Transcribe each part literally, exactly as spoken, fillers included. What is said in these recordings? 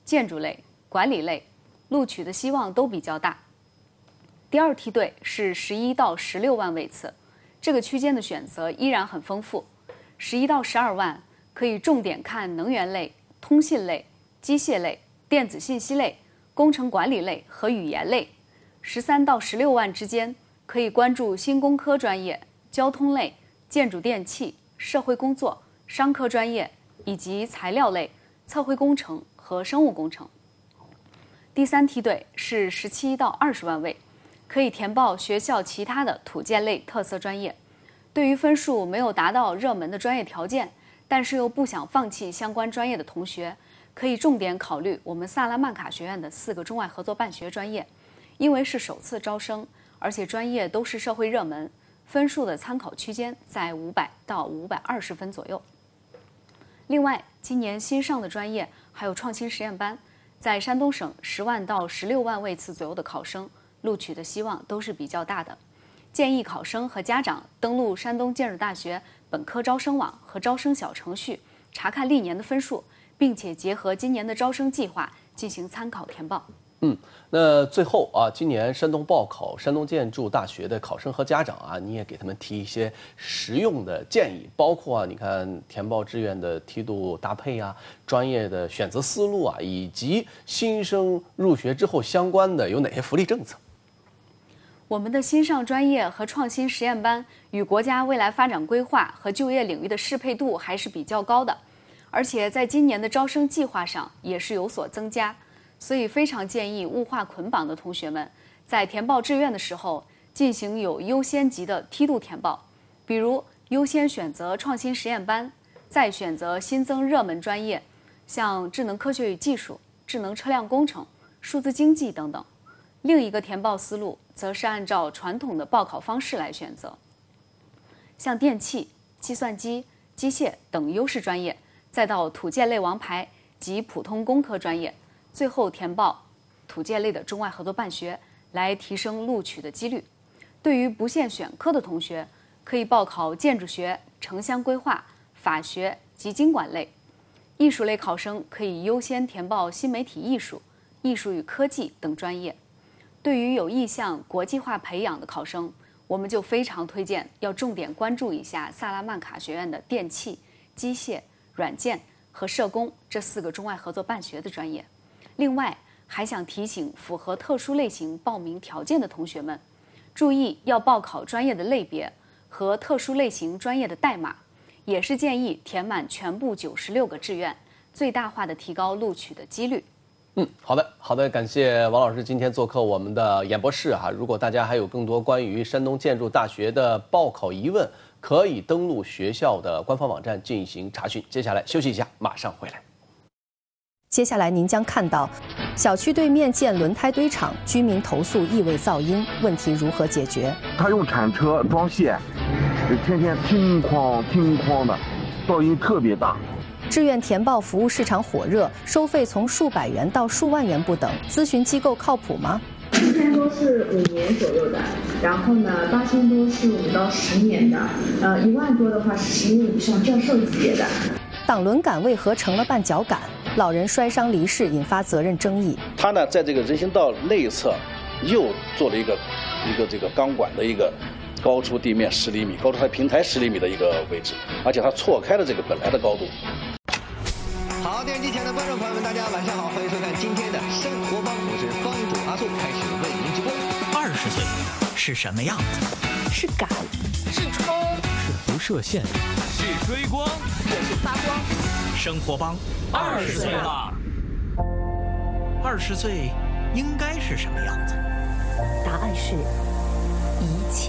建筑类、管理类，录取的希望都比较大。第二梯队是十一到十六万位次，这个区间的选择依然很丰富。十一到十二万可以重点看能源类、通信类、机械类、电子信息类、工程管理类和语言类。十三到十六万之间可以关注新工科专业、交通类、建筑电气、社会工作、商科专业以及材料类、测绘工程和生物工程。第三梯队是十七到二十万位，可以填报学校其他的土建类特色专业。对于分数没有达到热门的专业条件，但是又不想放弃相关专业的同学，可以重点考虑我们萨拉曼卡学院的四个中外合作办学专业，因为是首次招生，而且专业都是社会热门，分数的参考区间在五百到五百二十分左右。另外，今年新上的专业还有创新实验班，在山东省十万到十六万位次左右的考生，录取的希望都是比较大的。建议考生和家长登录山东建筑大学本科招生网和招生小程序，查看历年的分数，并且结合今年的招生计划进行参考填报。 嗯，那最后啊，今年山东报考山东建筑大学的考生和家长啊，你也给他们提一些实用的建议，包括啊，你看填报志愿的梯度搭配啊，专业的选择思路啊，以及新生入学之后相关的有哪些福利政策？ 我们的新上专业和创新实验班与国家未来发展规划和就业领域的适配度还是比较高的，而且在今年的招生计划上也是有所增加。所以非常建议物化捆绑的同学们在填报志愿的时候进行有优先级的梯度填报，比如优先选择创新实验班，再选择新增热门专业，像智能科学与技术、智能车辆工程、数字经济等等。另一个填报思路则是按照传统的报考方式来选择，像电气、计算机、机械等优势专业，再到土建类王牌及普通工科专业，最后填报土建类的中外合作办学，来提升录取的几率。对于不限选科的同学，可以报考建筑学、城乡规划、法学及经管类。艺术类考生可以优先填报新媒体艺术、艺术与科技等专业。对于有意向国际化培养的考生，我们就非常推荐要重点关注一下萨拉曼卡学院的电气、机械、软件和社工这四个中外合作办学的专业。另外，还想提醒符合特殊类型报名条件的同学们，注意要报考专业的类别和特殊类型专业的代码，也是建议填满全部九十六个志愿，最大化的提高录取的几率。 嗯，好的，好的，感谢王老师今天做客我们的演播室哈。如果大家还有更多关于山东建筑大学的报考疑问，可以登录学校的官方网站进行查询。接下来休息一下，马上回来。 接下来您将看到，小区对面建轮胎堆场，居民投诉异味噪音，问题如何解决？ 他用铲车装卸，天天听哐听哐的，噪音特别大。 志愿填报服务市场火热，收费从数百元到数万元不等，咨询机构靠谱吗？ 七千多是五年左右的，然后呢，八千多是五到十年的，呃，一万多的话是十年以上教授级别的。 挡轮杆为何成了绊脚杆？老人摔伤离世，引发责任争议。 他呢，在这个人行道内侧又做了一个一个这个钢管的一个高出地面十厘米，高出它平台十厘米的一个位置，而且它错开了这个本来的高度。 好，电视机前的观众朋友们，大家晚上好，欢迎收看今天的生活帮，我是帮主阿素，开始为您直播。 二十岁是什么样子？ 是赶， 是冲，是不设限，是追光， 也是发光。 生活帮，二十岁了。二十岁应该是什么样子？ 答案是一切。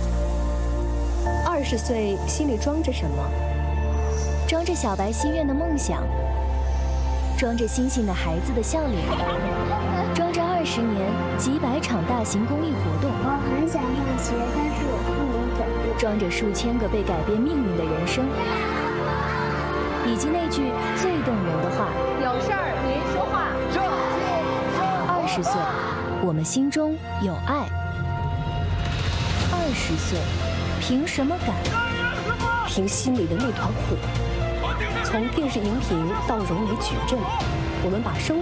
二十岁心里装着什么？装着小白心愿的梦想，装着星星的孩子的笑脸，装着二十年几百场大型公益活动。 我很想上学，但是我不能走路。 装着数千个被改变命运的人生，以及那句最动人的话： 有事儿您说话。 二十岁，我们心中有爱。二十岁，凭什么敢？ 凭心里的那团火。从电视荧屏到融媒矩阵，我们把生